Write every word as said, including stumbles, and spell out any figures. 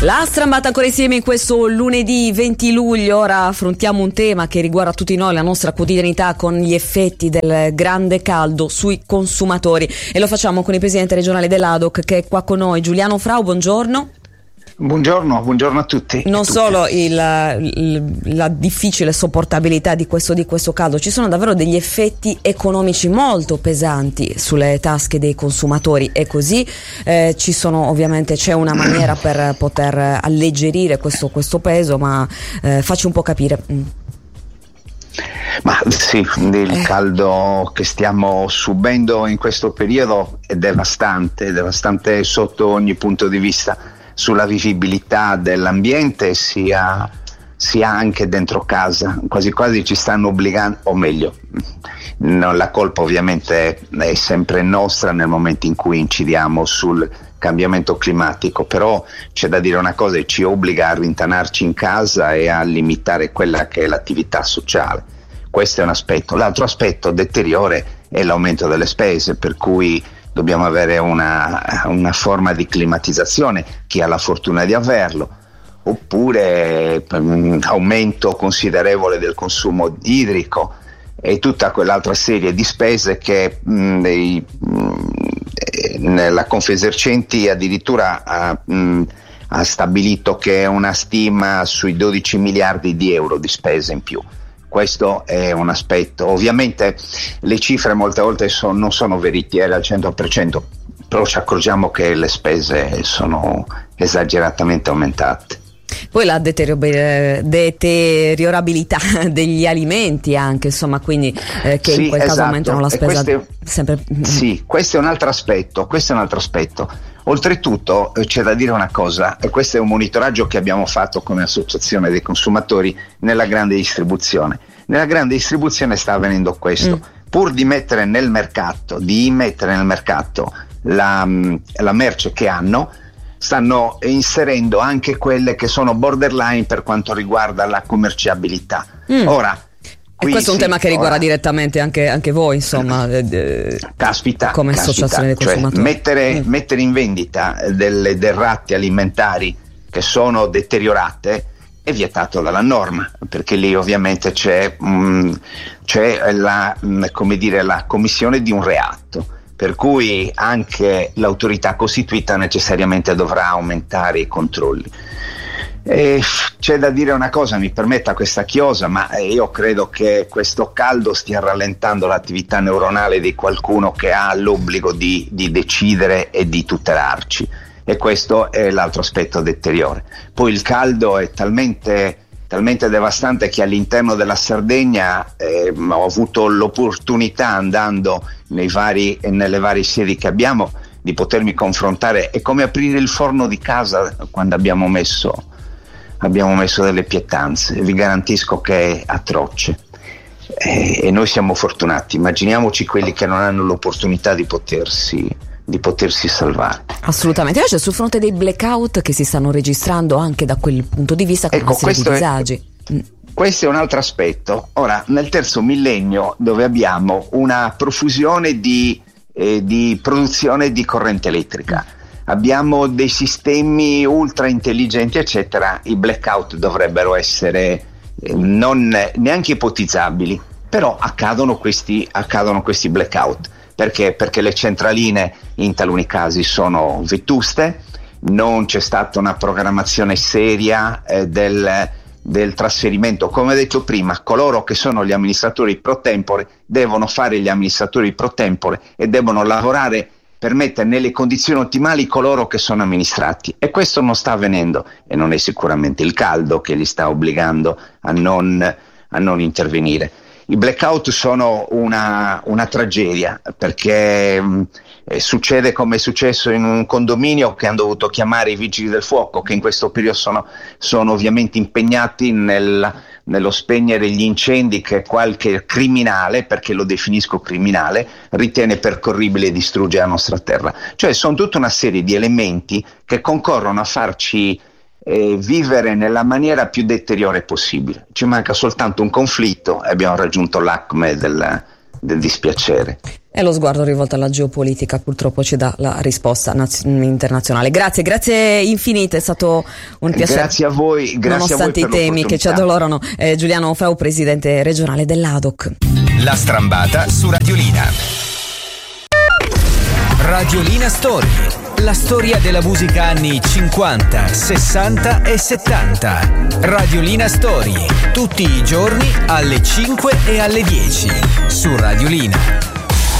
La strambata ancora insieme in questo lunedì venti luglio. Ora affrontiamo un tema che riguarda tutti noi, la nostra quotidianità, con gli effetti del grande caldo sui consumatori, e lo facciamo con il presidente regionale dell'A D O C che è qua con noi, Giuliano Frau. Buongiorno. Buongiorno, buongiorno a tutti. Non solo il, il, la difficile sopportabilità di questo, di questo caldo, ci sono davvero degli effetti economici molto pesanti sulle tasche dei consumatori, e così eh, ci sono, ovviamente c'è una maniera per poter alleggerire questo, questo peso, ma eh, facci un po' capire. Ma sì, il caldo che stiamo subendo in questo periodo è devastante, devastante sotto ogni punto di vista, sulla vivibilità dell'ambiente, sia, sia anche dentro casa. Quasi quasi ci stanno obbligando, o meglio, no, la colpa ovviamente è sempre nostra nel momento in cui incidiamo sul cambiamento climatico, però c'è da dire una cosa: ci obbliga a rintanarci in casa e a limitare quella che è l'attività sociale. Questo è un aspetto. L'altro aspetto deteriore è l'aumento delle spese, per cui dobbiamo avere una, una forma di climatizzazione, chi ha la fortuna di averlo, oppure um, aumento considerevole del consumo idrico e tutta quell'altra serie di spese che mh, dei, mh, la Confesercenti addirittura ha, mh, ha stabilito che è una stima sui dodici miliardi di euro di spese in più. Questo è un aspetto. Ovviamente le cifre molte volte sono, non sono veritiere al cento per cento, però ci accorgiamo che le spese sono esageratamente aumentate. Poi la deteriorabilità degli alimenti anche, insomma, quindi eh, che sì, in quel esatto. caso aumentano la spesa. È, sempre... Sì, questo è un altro aspetto, questo è un altro aspetto. Oltretutto eh, c'è da dire una cosa, e questo è un monitoraggio che abbiamo fatto come associazione dei consumatori nella grande distribuzione. Nella grande distribuzione sta avvenendo questo, mm. pur di mettere nel mercato, di mettere nel mercato la, la merce che hanno, stanno inserendo anche quelle che sono borderline per quanto riguarda la commerciabilità. Mm. Ora, e questo è un sì, tema che riguarda ora, direttamente anche, anche voi, insomma, eh, caspita, come caspita, associazione dei consumatori. Cioè, mettere, mm. mettere in vendita delle derrate alimentari che sono deteriorate è vietato dalla norma, perché lì ovviamente c'è, mh, c'è la, mh, come dire, la commissione di un reato, per cui anche l'autorità costituita necessariamente dovrà aumentare i controlli. E c'è da dire una cosa, mi permetta questa chiosa, ma io credo che questo caldo stia rallentando l'attività neuronale di qualcuno che ha l'obbligo di, di decidere e di tutelarci, e questo è l'altro aspetto deteriore. Poi il caldo è talmente, talmente devastante che all'interno della Sardegna eh, ho avuto l'opportunità, andando nei vari, nelle varie sedi che abbiamo, di potermi confrontare. È come aprire il forno di casa quando abbiamo messo abbiamo messo delle pietanze. Vi garantisco che è atroce, e, e noi siamo fortunati. Immaginiamoci quelli che non hanno l'opportunità di potersi di potersi salvare. Assolutamente. Invece sul fronte dei blackout che si stanno registrando anche da quel punto di vista, con ecco, una serie di disagi. È, questo è un altro aspetto. Ora, nel terzo millennio, dove abbiamo una profusione di, eh, di produzione di corrente elettrica, abbiamo dei sistemi ultra intelligenti eccetera, i blackout dovrebbero essere eh, non neanche ipotizzabili, però accadono questi, accadono questi blackout. Perché? Perché le centraline in taluni casi sono vetuste, non c'è stata una programmazione seria eh, del, del trasferimento. Come ho detto prima, coloro che sono gli amministratori pro tempore devono fare gli amministratori pro tempore e devono lavorare per mettere nelle condizioni ottimali coloro che sono amministrati, e questo non sta avvenendo, e non è sicuramente il caldo che li sta obbligando a non, a non intervenire. I blackout sono una, una tragedia, perché mh, eh, succede come è successo in un condominio, che hanno dovuto chiamare i vigili del fuoco, che in questo periodo sono, sono ovviamente impegnati nel, nello spegnere gli incendi che qualche criminale, perché lo definisco criminale, ritiene percorribile e distrugge la nostra terra. Cioè sono tutta una serie di elementi che concorrono a farci eh, vivere nella maniera più deteriore possibile. Ci manca soltanto un conflitto e abbiamo raggiunto l'acme del, del dispiacere. E lo sguardo rivolto alla geopolitica purtroppo ci dà la risposta naz- internazionale. Grazie, grazie infinite, è stato un piacere. Grazie a voi, grazie nonostante a voi i temi che ci addolorano. Eh, Giuliano Feu, presidente regionale dell'A D O C. La strambata su Radiolina. Radiolina Story. La storia della musica anni cinquanta, sessanta e settanta. Radiolina Story. Tutti i giorni alle cinque e alle dieci su Radiolina.